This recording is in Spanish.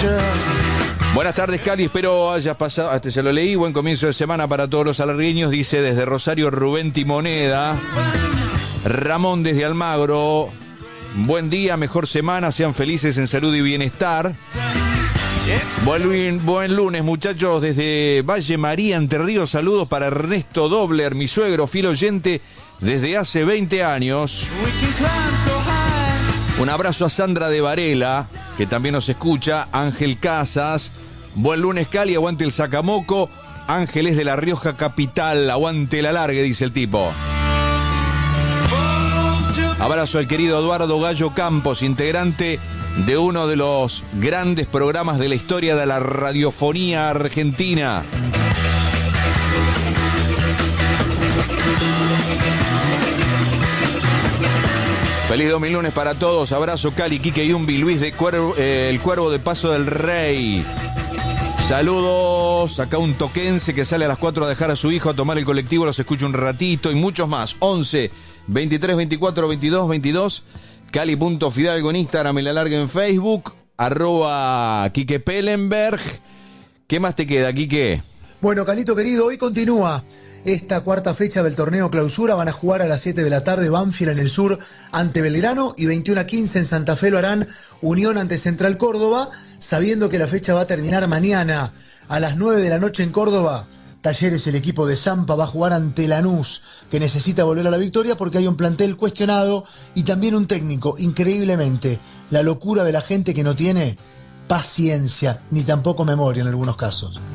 Buenas tardes, Cali, espero hayas pasado, hasta ya lo leí, buen comienzo de semana para todos los alargueños, dice desde Rosario Rubén Timoneda. Ramón desde Almagro, buen día, mejor semana, sean felices en salud y bienestar. Buen lunes, muchachos, desde Valle María, Entre Ríos, saludos para Ernesto Dobler, mi suegro, fiel oyente desde hace 20 años. Un abrazo a Sandra de Varela, que también nos escucha, Ángel Casas. Buen lunes, Cali, aguante el Sacamoco. Ángeles de La Rioja Capital, aguante la largue, dice el tipo. Abrazo al querido Eduardo Gallo Campos, integrante de uno de los grandes programas de la historia de la radiofonía argentina. Feliz 2000 para todos. Abrazo, Cali, Quique Yumbi, Luis de el Cuervo de Paso del Rey. Saludos, acá un toquense que sale a las 4 a dejar a su hijo a tomar el colectivo, los escucho un ratito y muchos más. 11 23 24 22 22, Cali.Fidalgo en Instagram, el alargue en Facebook, @Quique Pellenberg. ¿Qué más te queda, Quique? Bueno, Calito querido, hoy continúa esta cuarta fecha del torneo clausura. Van a jugar a las 7 de la tarde Banfield en el sur ante Belgrano y 21:15 en Santa Fe lo harán Unión ante Central Córdoba, sabiendo que la fecha va a terminar mañana a las 9 de la noche en Córdoba. Talleres, el equipo de Zampa, va a jugar ante Lanús, que necesita volver a la victoria porque hay un plantel cuestionado y también un técnico, increíblemente, la locura de la gente que no tiene paciencia ni tampoco memoria en algunos casos.